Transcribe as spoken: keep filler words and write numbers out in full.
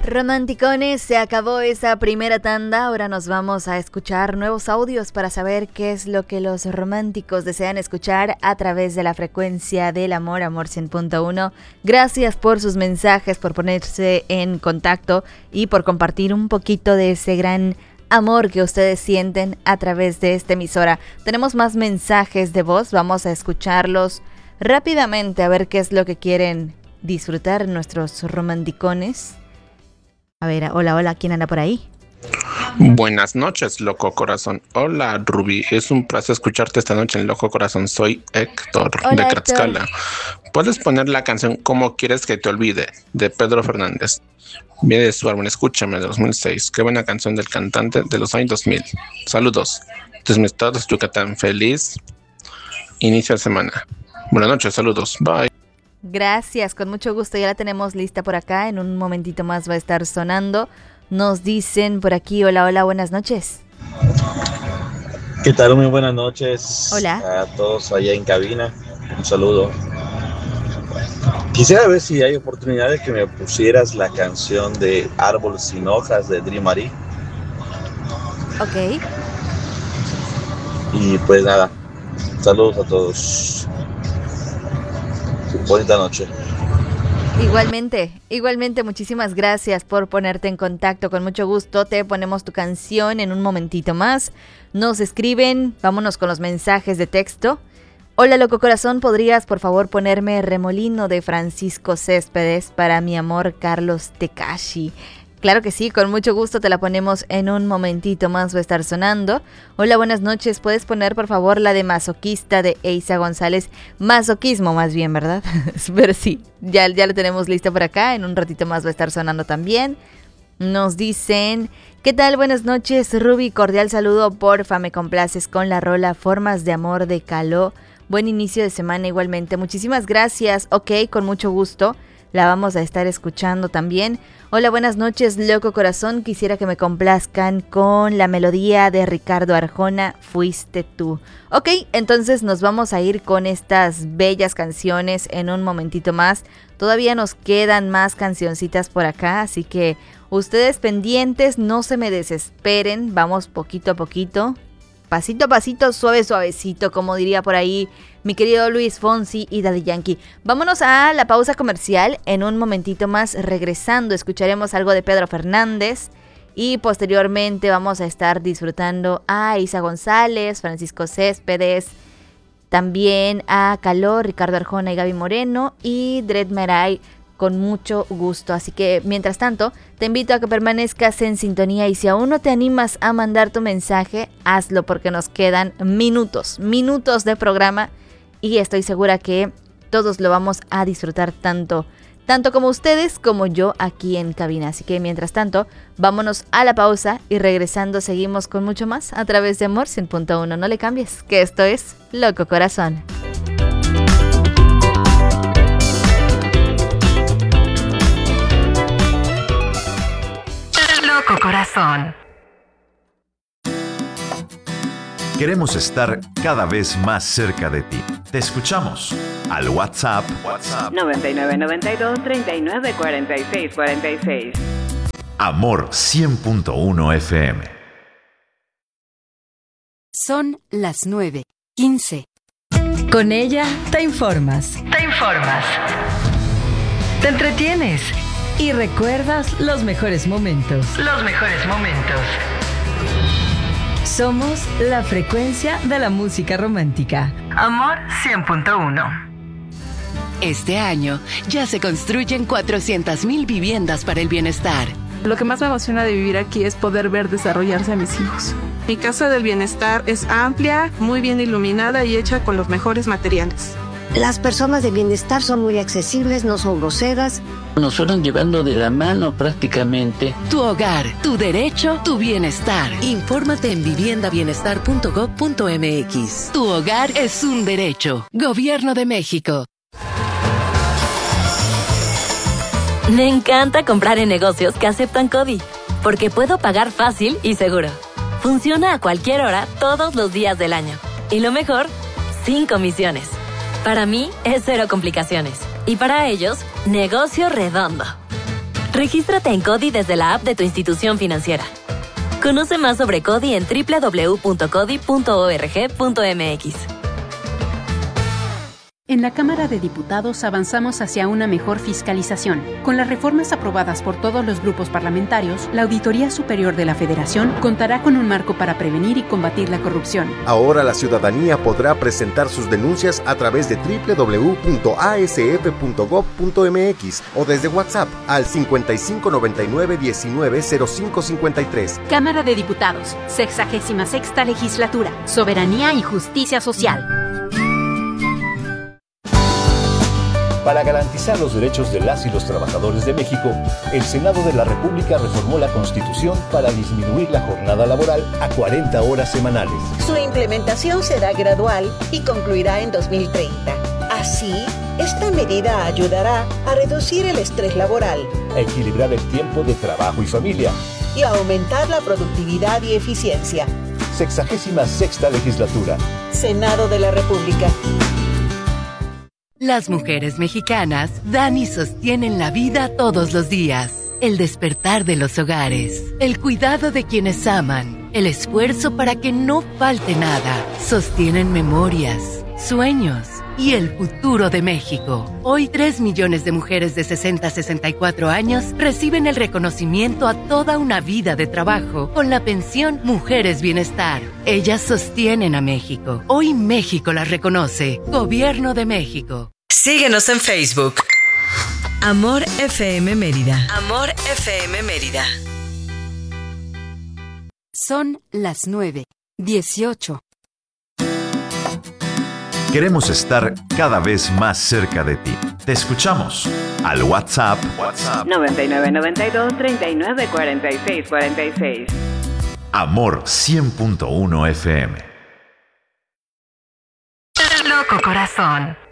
Romanticones, se acabó esa primera tanda, ahora nos vamos a escuchar nuevos audios para saber qué es lo que los románticos desean escuchar a través de la frecuencia del amor, Amor cien punto uno. Gracias por sus mensajes, por ponerse en contacto y por compartir un poquito de ese gran amor que ustedes sienten a través de esta emisora. Tenemos más mensajes de voz, vamos a escucharlos rápidamente a ver qué es lo que quieren disfrutar nuestros romanticones. A ver, hola, hola, ¿quién anda por ahí? Buenas noches, Loco Corazón. Hola, Ruby. Es un placer escucharte esta noche en Loco Corazón. Soy Héctor, hola, de Tlaxcala. ¿Puedes poner la canción Cómo quieres que te olvide, de Pedro Fernández? Viene de su álbum Escúchame, de dos mil seis. Qué buena canción del cantante de los años dos mil. Saludos. Desde mi estado de Yucatán. Feliz inicio de semana. Buenas noches, saludos. Bye. Gracias, con mucho gusto, ya la tenemos lista por acá, en un momentito más va a estar sonando. Nos dicen por aquí, hola, hola, buenas noches. ¿Qué tal? Muy buenas noches. Hola. A todos allá en cabina, un saludo. Quisiera ver si hay oportunidad de que me pusieras la canción de Árbol sin hojas de Dream Marie. Ok. Y pues nada, saludos a todos. Bonita noche. Igualmente, igualmente, muchísimas gracias por ponerte en contacto, con mucho gusto te ponemos tu canción en un momentito más. Nos escriben, vámonos con los mensajes de texto. Hola, Loco Corazón, ¿podrías por favor ponerme Remolino de Francisco Céspedes para mi amor Carlos Tekashi? Claro que sí, con mucho gusto te la ponemos en un momentito más, va a estar sonando. Hola, buenas noches, ¿puedes poner por favor la de Masoquista de Eiza González? Masoquismo más bien, ¿verdad? Pero sí, ya, ya lo tenemos listo por acá, en un ratito más va a estar sonando también. Nos dicen, ¿qué tal? Buenas noches, Ruby, cordial saludo, porfa, me complaces con la rola Formas de Amor de Caló. Buen inicio de semana igualmente, muchísimas gracias, ok, con mucho gusto. La vamos a estar escuchando también. Hola, buenas noches, Loco Corazón. Quisiera que me complazcan con la melodía de Ricardo Arjona, Fuiste tú. Ok, entonces nos vamos a ir con estas bellas canciones en un momentito más. Todavía nos quedan más cancioncitas por acá, así que ustedes pendientes, no se me desesperen. Vamos poquito a poquito, pasito a pasito, suave suavecito, como diría por ahí mi querido Luis Fonsi y Daddy Yankee. Vámonos a la pausa comercial. En un momentito más, regresando, escucharemos algo de Pedro Fernández. Y posteriormente vamos a estar disfrutando a Eiza González, Francisco Céspedes, también a Caló, Ricardo Arjona y Gaby Moreno y Dread Marai, con mucho gusto. Así que mientras tanto te invito a que permanezcas en sintonía y si aún no te animas a mandar tu mensaje, hazlo porque nos quedan minutos, minutos de programa y estoy segura que todos lo vamos a disfrutar tanto, tanto como ustedes como yo aquí en cabina. Así que mientras tanto, vámonos a la pausa y regresando seguimos con mucho más a través de Amor cien punto uno. No le cambies, que esto es Loco Corazón. Loco Corazón. Queremos estar cada vez más cerca de ti. Te escuchamos al WhatsApp, WhatsApp noventa y nueve noventa y dos treinta y nueve cuarenta y seis cuarenta y seis. Amor cien punto uno F M. Son las nueve quince. Con ella te informas. Te informas. Te entretienes. Y recuerdas los mejores momentos. Los mejores momentos. Somos la frecuencia de la música romántica. Amor cien punto uno. Este año ya se construyen cuatrocientas mil viviendas para el bienestar. Lo que más me emociona de vivir aquí es poder ver desarrollarse a mis hijos. Mi casa del bienestar es amplia, muy bien iluminada y hecha con los mejores materiales. Las personas de bienestar son muy accesibles, no son groseras. Nos fueron llevando de la mano prácticamente. Tu hogar, tu derecho, tu bienestar. Infórmate en vivienda bienestar punto gob punto mx. Tu hogar es un derecho. Gobierno de México. Me encanta comprar en negocios que aceptan CODI, porque puedo pagar fácil y seguro. Funciona a cualquier hora, todos los días del año. Y lo mejor, sin comisiones. Para mí es cero complicaciones. Y para ellos, negocio redondo. Regístrate en CODI desde la app de tu institución financiera. Conoce más sobre CODI en doble u doble u doble u punto codi punto org punto m x. En la Cámara de Diputados avanzamos hacia una mejor fiscalización. Con las reformas aprobadas por todos los grupos parlamentarios, la Auditoría Superior de la Federación contará con un marco para prevenir y combatir la corrupción. Ahora la ciudadanía podrá presentar sus denuncias a través de doble u doble u doble u punto a s f punto gob punto m x o desde WhatsApp al cincuenta y cinco noventa y nueve diecinueve cero cinco cincuenta y tres. Cámara de Diputados, sexagésima sexta Legislatura, Soberanía y Justicia Social. Para garantizar los derechos de las y los trabajadores de México, el Senado de la República reformó la Constitución para disminuir la jornada laboral a cuarenta horas semanales. Su implementación será gradual y concluirá en dos mil treinta. Así, esta medida ayudará a reducir el estrés laboral, a equilibrar el tiempo de trabajo y familia y a aumentar la productividad y eficiencia. Sexagésima sexta Legislatura. Senado de la República. Las mujeres mexicanas dan y sostienen la vida todos los días. El despertar de los hogares, el cuidado de quienes aman, el esfuerzo para que no falte nada. Sostienen memorias, sueños y el futuro de México. Hoy, tres millones de mujeres de sesenta a sesenta y cuatro años reciben el reconocimiento a toda una vida de trabajo con la pensión Mujeres Bienestar. Ellas sostienen a México. Hoy México las reconoce. Gobierno de México. Síguenos en Facebook. Amor F M Mérida. Amor F M Mérida. Son las nueve, dieciocho. Queremos estar cada vez más cerca de ti. Te escuchamos al WhatsApp. WhatsApp. noventa y nueve noventa y dos treinta y nueve cuarenta y seis cuarenta y seis. Amor cien punto uno F M. Loco Corazón.